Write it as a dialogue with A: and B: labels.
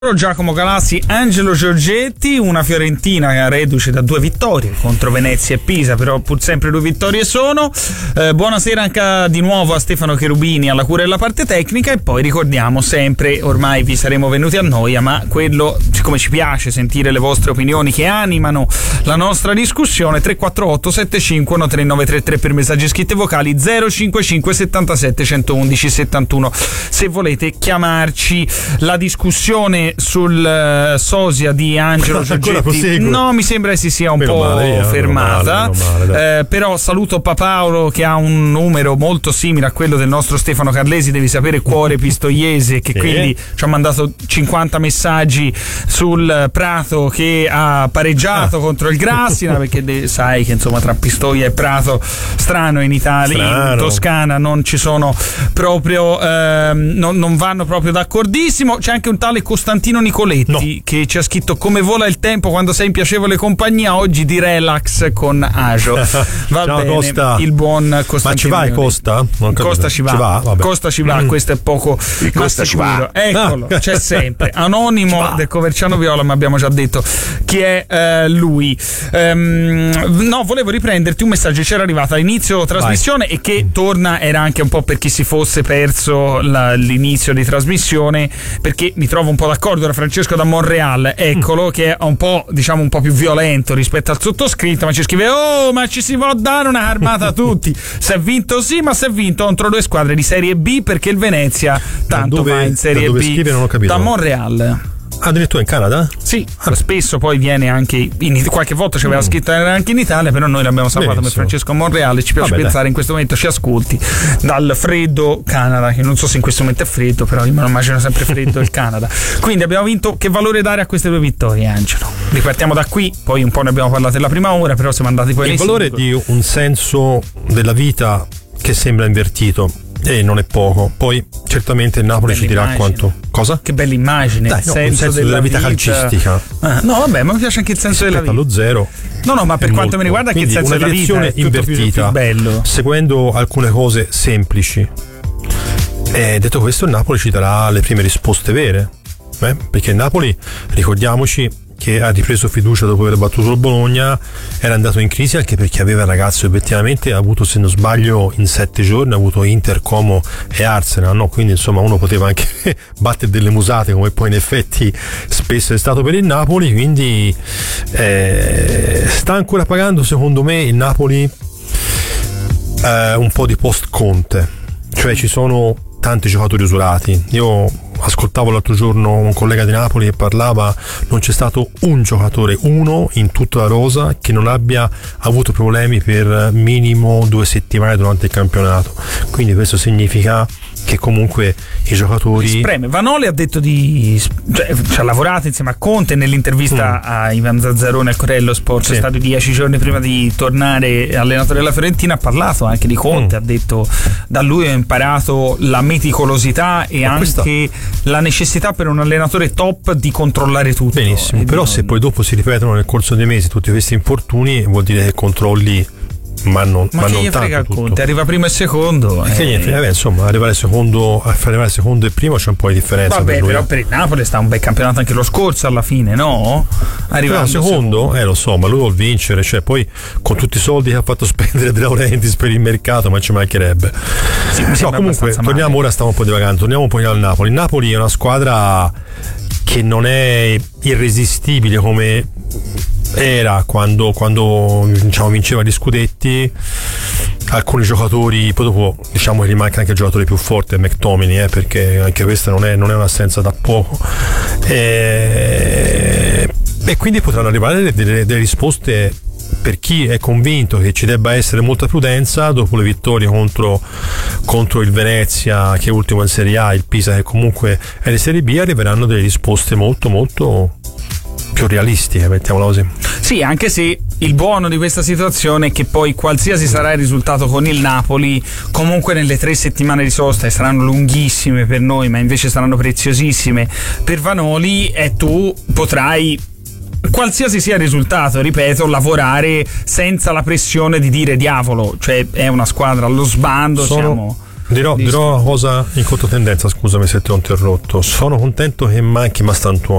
A: Giacomo Galassi, Angelo Giorgetti, una Fiorentina reduce da 2 vittorie contro Venezia e Pisa, però pur sempre 2 vittorie sono. Buonasera anche di nuovo a Stefano Cherubini alla cura della parte tecnica, e poi ricordiamo sempre, ormai vi saremo venuti a noia, ma quello, siccome ci piace sentire le vostre opinioni che animano la nostra discussione, 348 75 13933 per messaggi scritti vocali, 055 77 111 71 se volete chiamarci. La discussione sul sosia di Angelo Giorgetti no, mi sembra si sia un fermata, però saluto Paolo che ha un numero molto simile a quello del nostro Stefano Carlesi, devi sapere, cuore pistoiese, che quindi ci ha mandato 50 messaggi sul Prato che ha pareggiato contro il Grassina, perché sai che insomma tra Pistoia e Prato strano in Italia, in Toscana non ci sono proprio non vanno proprio d'accordissimo. C'è anche un tale Costantino Nicoletti che ci ha scritto: come vola il tempo quando sei in piacevole compagnia, oggi di relax con Agio. Va bene, Costa. Il buon Costantino. Ma ci vai Costa? Costa ci va. Costa ci va, questo è poco Costa ci va. Eccolo, c'è sempre. Anonimo del Coverciano Viola, ma abbiamo già detto chi è lui. No, volevo riprenderti un messaggio che c'era arrivato all'inizio trasmissione e che torna, era anche un po' per chi si fosse perso l'inizio di trasmissione, perché mi trovo un po' d'accordo da Francesco da Monreal, eccolo, che è un po', diciamo, un po' più violento rispetto al sottoscritto, ma ci scrive: oh, ma ci si può dare una armata a tutti. Si è vinto sì, ma si è vinto contro 2 squadre di Serie B, perché il Venezia tanto va in Serie B. Scrive, non ho capito. Da Monreal. Addirittura in Canada? Sì, spesso poi viene anche qualche volta ci aveva scritto anche in Italia, però noi l'abbiamo salvato per Francesco Monreale. Ci piace pensare in questo momento ci ascolti dal freddo Canada, che non so se in questo momento è freddo, però io me lo immagino sempre freddo il Canada. Quindi abbiamo vinto. Che valore dare a queste 2 vittorie, Angelo? Ripartiamo da qui, poi un po' ne abbiamo parlato nella prima ora, però siamo andati poi il valore di un senso della vita che sembra invertito. E non è poco. Poi certamente il Napoli ci dirà quanto. Cosa? Che bella immagine. Dai, il senso della vita calcistica. No, vabbè, ma mi piace anche il senso della vita. Allo zero. No, ma per quanto mi riguarda, anche il senso della vita è invertita, più bello. Seguendo alcune cose semplici. E detto questo, il Napoli ci darà le prime risposte vere. Perché il Napoli, ricordiamoci, che ha ripreso fiducia dopo aver battuto il Bologna, era andato in crisi anche perché aveva il ragazzo obiettivamente ha avuto, se non sbaglio, in 7 giorni ha avuto Inter, Como e Arsenal, no? Quindi insomma uno poteva anche battere delle musate, come poi in effetti spesso è stato per il Napoli. Quindi sta ancora pagando, secondo me, il Napoli un po' di post Conte, cioè ci sono tanti giocatori usurati. Io ascoltavo l'altro giorno un collega di Napoli che parlava: non c'è stato un giocatore, uno in tutta la rosa, che non abbia avuto problemi per minimo 2 settimane durante il campionato. Quindi questo significa che comunque i giocatori Vanoli ha detto ci ha lavorato insieme a Conte. Nell'intervista a Ivan Zazzarone al Corriere dello Sport, è stato 10 giorni prima di tornare allenatore della Fiorentina, ha parlato anche di Conte, ha detto: da lui ho imparato la meticolosità e anche la necessità per un allenatore top di controllare tutto. Benissimo, però se poi dopo si ripetono nel corso dei mesi tutti questi infortuni, vuol dire che controlli ma non tanto frega tutto. Conte arriva primo e secondo, insomma arrivare secondo e primo c'è un po' di differenza. Vabbè, per però per il Napoli sta un bel campionato anche lo scorso alla fine, no? Arriva secondo, lo so, ma lui vuol vincere, cioè poi con tutti i soldi che ha fatto spendere De Laurentiis per il mercato, ma ci mancherebbe. No, comunque torniamo, ora stiamo un po' divagando, torniamo un po' al Napoli. Il Napoli è una squadra che non è irresistibile come era quando diciamo vinceva gli scudetti. Alcuni giocatori, poi dopo diciamo che gli manca anche il giocatore più forte, McTominay, perché anche questa non è un'assenza da poco, e quindi potranno arrivare delle risposte per chi è convinto che ci debba essere molta prudenza dopo le vittorie contro il Venezia, che è ultimo in Serie A, il Pisa che comunque è in Serie B. Arriveranno delle risposte molto molto più realistiche, mettiamola così. Sì, anche se il buono di questa situazione è che poi qualsiasi sarà il risultato con il Napoli, comunque nelle 3 settimane di sosta, e saranno lunghissime per noi ma invece saranno preziosissime per Vanoli, e tu potrai, qualsiasi sia il risultato, ripeto, lavorare senza la pressione di dire diavolo, cioè è una squadra allo sbando,
B: Dirò una cosa in controtendenza, scusami se ti ho interrotto. Sono contento che manchi Mastantuono.